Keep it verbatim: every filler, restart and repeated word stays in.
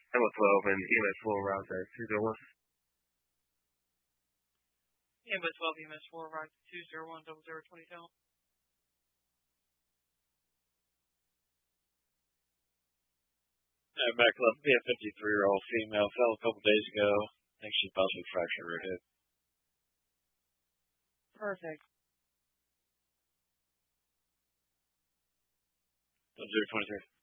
M O twelve and E M S four routes at two zero one. M O twelve E M S four route two zero one double zero twenty two. Uh, back left, be a fifty-three-year-old female, fell a couple days ago. I think she possibly fractured her hip. Perfect. zero twenty-three.